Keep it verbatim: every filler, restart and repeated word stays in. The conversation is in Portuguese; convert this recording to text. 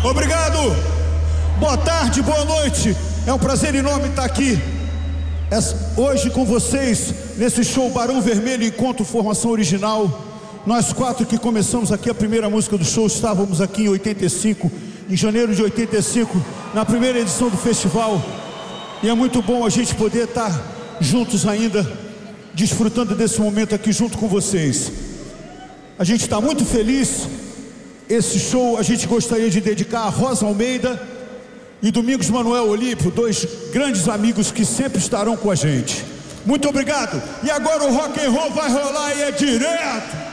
Obrigado. Boa tarde, boa noite. É um prazer enorme estar aqui hoje com vocês nesse show Barão Vermelho Encontro Formação Original. Nós quatro que começamos aqui a primeira música do show estávamos aqui em oitenta e cinco, em janeiro de oitenta e cinco, na primeira edição do festival. E é muito bom a gente poder estar juntos ainda, desfrutando desse momento aqui junto com vocês. A gente está muito feliz. Esse show a gente gostaria de dedicar a Rosa Almeida e Domingos Manuel Olímpio, dois grandes amigos que sempre estarão com a gente. Muito obrigado. E agora o rock and roll vai rolar e é direto.